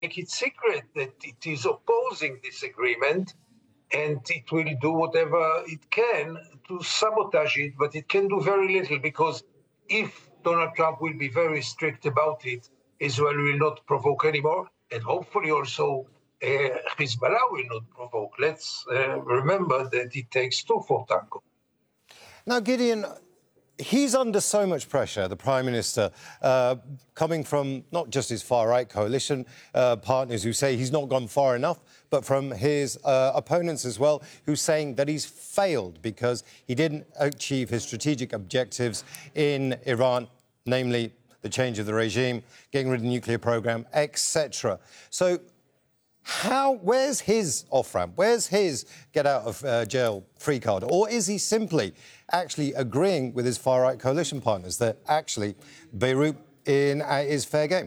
make it secret that it is opposing this agreement, and it will do whatever it can to sabotage it, but it can do very little, because if Donald Trump will be very strict about it, Israel will not provoke anymore, and hopefully also Hezbollah will not provoke. Let's remember that it takes two for tango. Now, Gideon, he's under so much pressure, the Prime Minister, coming from not just his far-right coalition partners who say he's not gone far enough, but from his opponents as well, who's saying that he's failed because he didn't achieve his strategic objectives in Iran, namely the change of the regime, getting rid of the nuclear program, etc. So where's his off-ramp? Where's his get-out-of-jail-free card? Or is he simply actually agreeing with his far-right coalition partners that actually Beirut is fair game?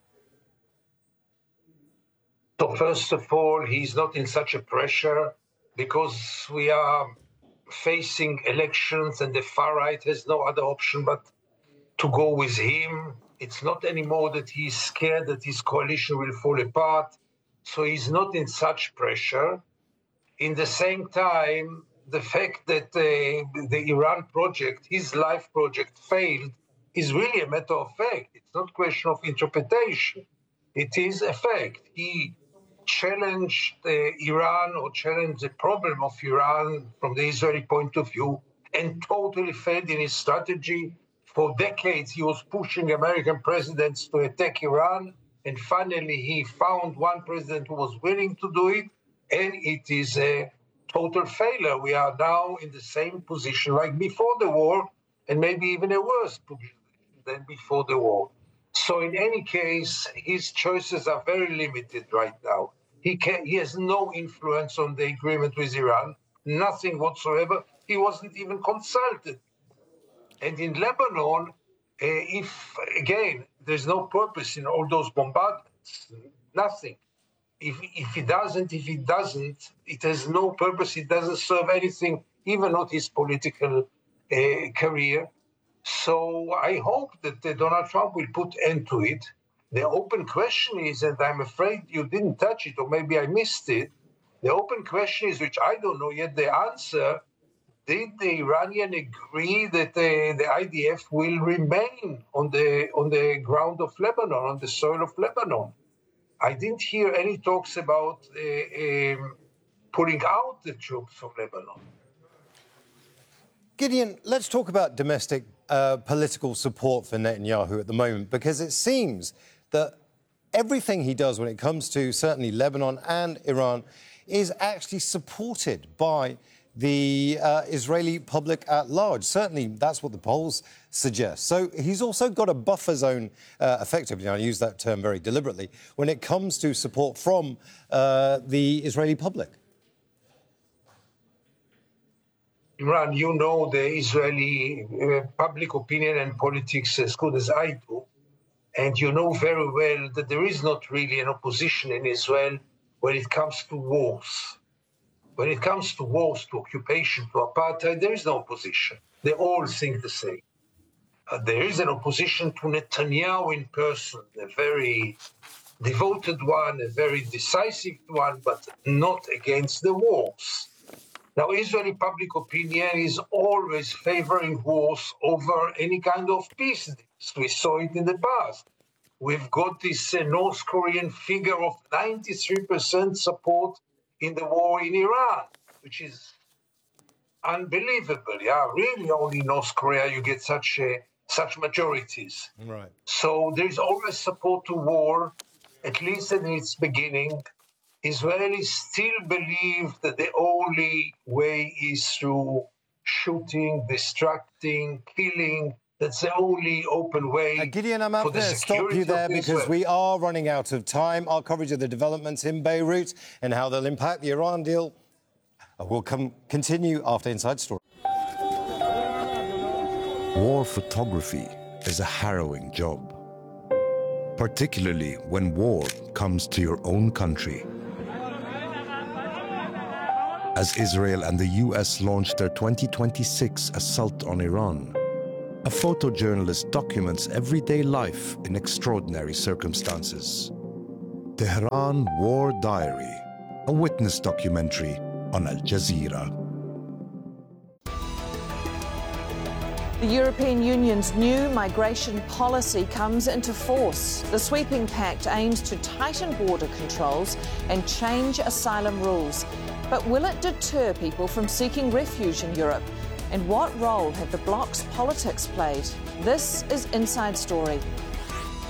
So first of all, he's not in such a pressure because we are facing elections and the far-right has no other option but to go with him. It's not anymore that he's scared that his coalition will fall apart. So he's not in such pressure. In the same time, the fact that the Iran project, his life project, failed is really a matter of fact. It's not a question of interpretation. It is a fact. He challenged Iran or challenged the problem of Iran from the Israeli point of view and totally failed in his strategy. For decades, he was pushing American presidents to attack Iran. And finally, he found one president who was willing to do it, and it is a total failure. We are now in the same position like before the war, and maybe even a worse position than before the war. So in any case, his choices are very limited right now. He has no influence on the agreement with Iran, nothing whatsoever. He wasn't even consulted. And in Lebanon, if, again, there's no purpose in all those bombardments, nothing. If it doesn't, it has no purpose, it doesn't serve anything, even not his political career. So I hope that Donald Trump will put end to it. The open question is, and I'm afraid you didn't touch it, or maybe I missed it, the open question is, which I don't know yet the answer, did the Iranian agree that the IDF will remain on the ground of Lebanon, on the soil of Lebanon? I didn't hear any talks about pulling out the troops from Lebanon. Gideon, let's talk about domestic political support for Netanyahu at the moment, because it seems that everything he does when it comes to certainly Lebanon and Iran is actually supported by the Israeli public at large. Certainly, that's what the polls suggest. So he's also got a buffer zone, effectively, and I use that term very deliberately, when it comes to support from the Israeli public. Imran, you know the Israeli public opinion and politics as good as I do. And you know very well that there is not really an opposition in Israel when it comes to wars. When it comes to wars, to occupation, to apartheid, there is no opposition. They all think the same. There is an opposition to Netanyahu in person, a very devoted one, a very decisive one, but not against the wars. Now, Israeli public opinion is always favoring wars over any kind of peace deals. We saw it in the past. We've got this North Korean figure of 93% support in the war in Iran, which is unbelievable. Yeah, really, only in North Korea you get such majorities. Right. So there is always support to war, at least in its beginning. Israelis still believe that the only way is through shooting, distracting, killing. That's the only open way. Gideon, I'm going to stop you there because we are running out of time. Our coverage of the developments in Beirut and how they'll impact the Iran deal will continue after Inside Story. War photography is a harrowing job, particularly when war comes to your own country. As Israel and the US launched their 2026 assault on Iran, a photojournalist documents everyday life in extraordinary circumstances. Tehran War Diary, a witness documentary on Al Jazeera. The European Union's new migration policy comes into force. The sweeping pact aims to tighten border controls and change asylum rules. But will it deter people from seeking refuge in Europe? And what role have the bloc's politics played? This is Inside Story.